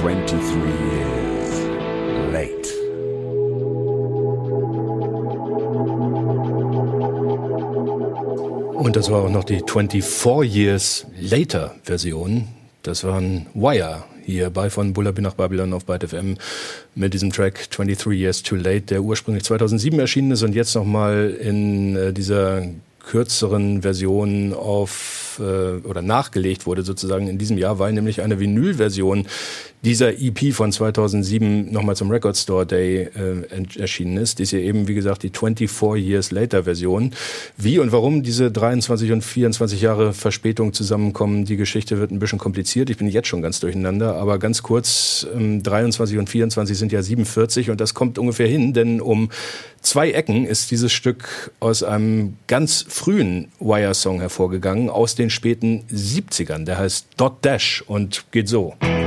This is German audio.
23 years late. Und das war auch noch die 24 Years Later Version. Das waren Wire hier bei von Bullaby nach Babylon auf Byte FM mit diesem Track 23 Years Too Late, der ursprünglich 2007 erschienen ist und jetzt nochmal in dieser kürzeren Version oder nachgelegt wurde sozusagen in diesem Jahr, weil nämlich eine Vinylversion dieser EP von 2007 nochmal zum Record Store Day erschienen ist. Die ist ja eben, wie gesagt, die 24 Years Later Version. Wie und warum diese 23 und 24 Jahre Verspätung zusammenkommen, die Geschichte wird ein bisschen kompliziert. Ich bin jetzt schon ganz durcheinander, aber ganz kurz, 23 und 24 sind ja 47 und das kommt ungefähr hin, denn um 2 Ecken ist dieses Stück aus einem ganz frühen Wire-Song hervorgegangen, aus den späten 70ern. Der heißt Dot Dash und geht so.